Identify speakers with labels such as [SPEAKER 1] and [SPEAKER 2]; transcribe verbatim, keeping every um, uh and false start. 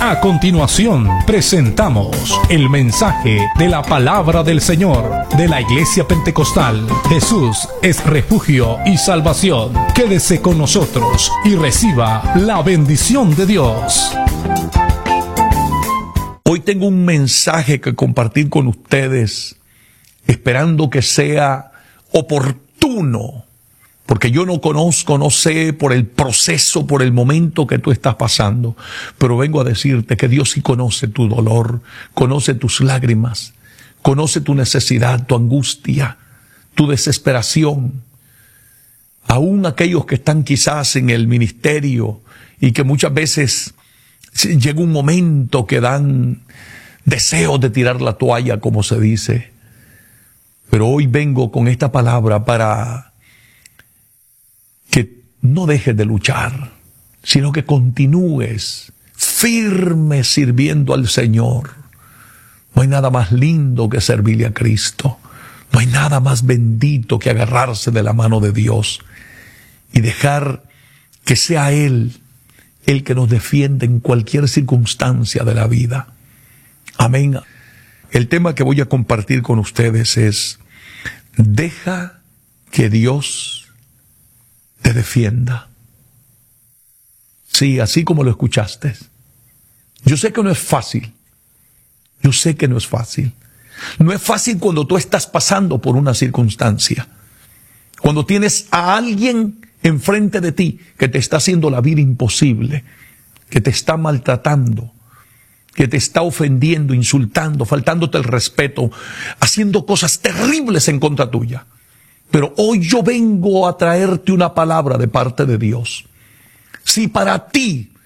[SPEAKER 1] A continuación, presentamos el mensaje de la palabra del Señor de la Iglesia Pentecostal. Jesús es refugio y salvación. Quédese con nosotros y reciba la bendición de Dios.
[SPEAKER 2] Hoy tengo un mensaje que compartir con ustedes, esperando que sea oportuno, porque yo no conozco, no sé por el proceso, por el momento que tú estás pasando, pero vengo a decirte que Dios sí conoce tu dolor, conoce tus lágrimas, conoce tu necesidad, tu angustia, tu desesperación. Aún aquellos que están quizás en el ministerio y que muchas veces llega un momento que dan deseos de tirar la toalla, como se dice. Pero hoy vengo con esta palabra para que no dejes de luchar, sino que continúes firme sirviendo al Señor. No hay nada más lindo que servirle a Cristo. No hay nada más bendito que agarrarse de la mano de Dios y dejar que sea Él el que nos defiende en cualquier circunstancia de la vida. Amén. El tema que voy a compartir con ustedes es: deja que Dios te defienda. Sí, así como lo escuchaste. Yo sé que no es fácil. Yo sé que no es fácil. No es fácil cuando tú estás pasando por una circunstancia. Cuando tienes a alguien enfrente de ti que te está haciendo la vida imposible, que te está maltratando, que te está ofendiendo, insultando, faltándote el respeto, haciendo cosas terribles en contra tuya. Pero hoy yo vengo a traerte una palabra de parte de Dios. Si para ti